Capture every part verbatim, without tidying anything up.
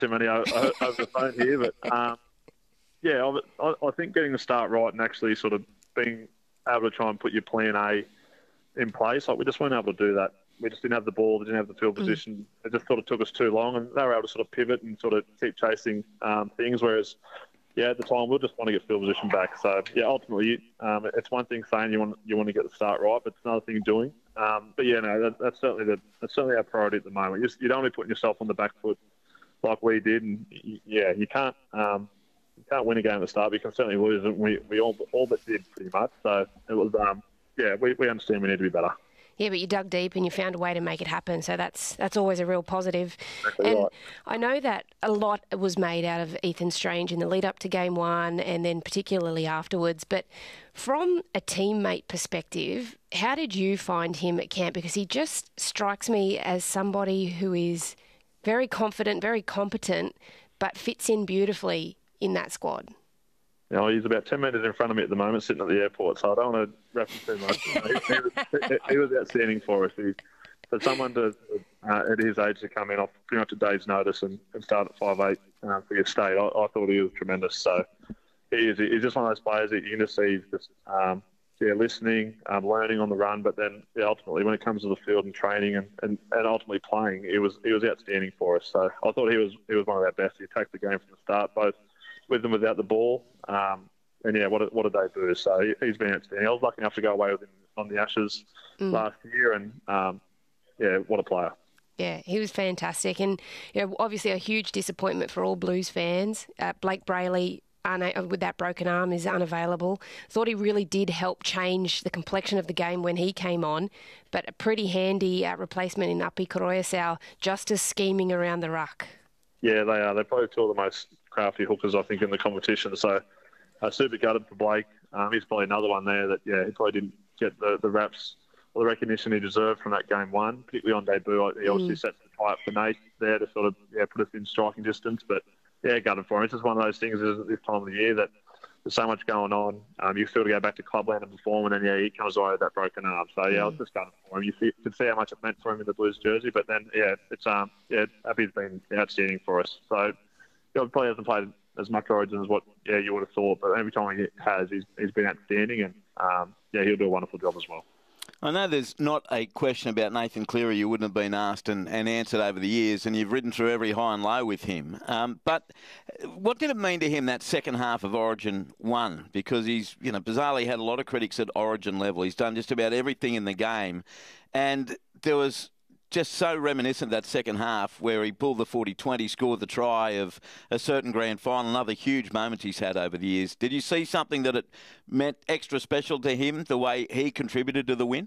too many over, over the phone here, but um, yeah, I, I think getting the start right and actually sort of being able to try and put your plan A in place, like we just weren't able to do that. We just didn't have the ball, we didn't have the field position. Mm. It just sort of took us too long, and they were able to sort of pivot and sort of keep chasing um, things, whereas, yeah, at the time, we just want to get field position back. So, yeah, ultimately, um, it's one thing saying you want you want to get the start right, but it's another thing doing. Um, but, yeah, no, that, that's certainly the, that's certainly our priority at the moment. You, you don't want to be putting yourself on the back foot like we did, and, yeah, you can't um, you can't win a game at the start, but you can certainly lose it. We, we all, all but did pretty much. So, it was, um, yeah, we, we understand we need to be better. Yeah, but you dug deep and you found a way to make it happen. So that's that's always a real positive. Exactly and right. I know that a lot was made out of Ethan Strange in the lead up to game one and then particularly afterwards. But from a teammate perspective, how did you find him at camp? Because he just strikes me as somebody who is very confident, very competent, but fits in beautifully in that squad. You know, he's about ten metres in front of me at the moment, sitting at the airport, so I don't want to wrap him too much. You know, he, he, was, he was outstanding for us. He, for someone to, uh, at his age to come in off pretty much a day's notice and, and start at five eight um, for your state, I, I thought he was tremendous. So he is, he's just one of those players that you can just see just um, yeah, listening, um, learning on the run, but then yeah, ultimately when it comes to the field and training and, and, and ultimately playing, it was he was outstanding for us. So I thought he was he was one of our best. He attacked the game from the start, both with and without the ball. Um, and yeah, what a, what a debut. So he, he's been outstanding. I was lucky enough to go away with him on the Ashes mm. last year, and um, yeah, what a player. Yeah, he was fantastic. And you know, obviously a huge disappointment for all Blues fans. Uh, Blake Brayley, una- with that broken arm, is unavailable. Thought he really did help change the complexion of the game when he came on, but a pretty handy uh, replacement in Api Koroisau, just as scheming around the ruck. Yeah, they are. They're probably two of the most crafty hookers, I think, in the competition. So uh, super gutted for Blake. Um, he's probably another one there that, yeah, he probably didn't get the, the reps or the recognition he deserved from that game one, particularly on debut. He obviously mm. sets the tie up for Nate there to sort of yeah put us in striking distance. But, yeah, gutted for him. It's just one of those things at this time of the year that there's so much going on. Um, you feel to go back to clubland and perform, and then, yeah, he comes away with that broken arm. So, yeah, mm. I was just gutted for him. You, see, you could see how much it meant for him in the Blues jersey. But then, yeah, it's um yeah, Appy's been outstanding for us. So, he probably hasn't played as much Origin as what yeah you would have thought, but every time he has, he's he's been outstanding, and um, yeah, he'll do a wonderful job as well. I know there's not a question about Nathan Cleary you wouldn't have been asked and, and answered over the years, and you've ridden through every high and low with him. Um, but what did it mean to him, that second half of Origin one? Because he's, you know, bizarrely had a lot of critics at Origin level. He's done just about everything in the game, and there was just so reminiscent of that second half where he pulled the forty twenty, scored the try of a certain grand final, another huge moment he's had over the years. Did you see something that it meant extra special to him, the way he contributed to the win?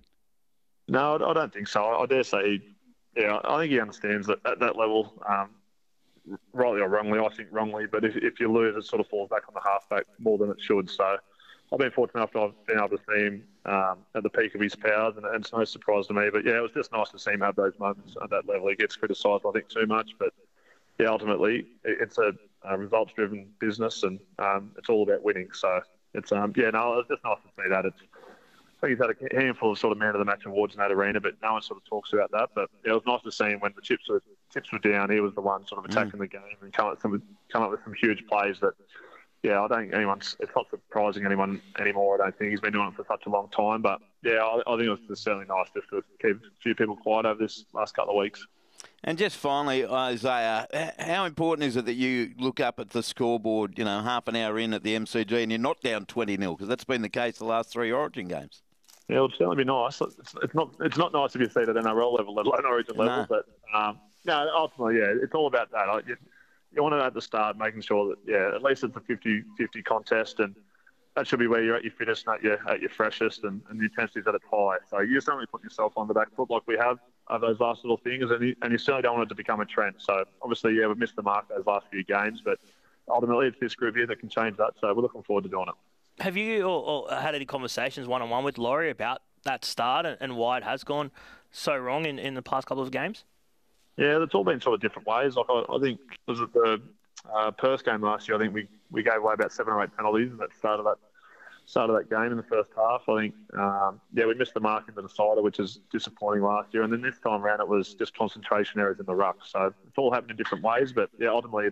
No, I don't think so. I dare say, yeah, I think he understands that at that level, um, rightly or wrongly, I think wrongly, but if, if you lose, it sort of falls back on the halfback more than it should. So I've been fortunate enough to have been able to see him um, at the peak of his powers, and, and it's no surprise to me. But, yeah, it was just nice to see him have those moments at that level. He gets criticised, I think, too much. But, yeah, ultimately, it's a, a results-driven business, and um, it's all about winning. So, it's um, yeah, no, it's just nice to see that. It's, I think he's had a handful of sort of man of the match awards in that arena, but no one sort of talks about that. But, yeah, it was nice to see him when the chips were, chips were down. He was the one sort of attacking mm. the game and come up, some, come up with some huge plays that, yeah, I don't think anyone's, it's not surprising anyone anymore. I don't think he's been doing it for such a long time. But, yeah, I, I think it was just certainly nice just to keep a few people quiet over this last couple of weeks. And just finally, Isaiah, how important is it that you look up at the scoreboard, you know, half an hour in at the M C G and you're not down twenty nil? Because that's been the case the last three Origin games. Yeah, it would certainly be nice. It's, it's not it's not nice if you see it at N R L level, let alone Origin level. No. But, um, no, ultimately, yeah, it's all about that. Like, you, you want to at the start making sure that, yeah, at least it's a fifty-fifty contest, and that should be where you're at your fittest and at your, at your freshest, and, and the intensity's at its high. So you just don't really put yourself on the back foot like we have of those last little things, and you, and you certainly don't want it to become a trend. So obviously, yeah, we've missed the mark those last few games, but ultimately it's this group here that can change that. So we're looking forward to doing it. Have you or, or had any conversations one-on-one with Laurie about that start and, and why it has gone so wrong in, in the past couple of games? Yeah, it's all been sort of different ways. Like I, I think was it the uh, Perth game last year? I think we, we gave away about seven or eight penalties at the start of that start of that game in the first half. I think, um, yeah, we missed the mark in the decider, which is disappointing last year. And then this time around, it was just concentration errors in the ruck. So it's all happened in different ways. But, yeah, ultimately,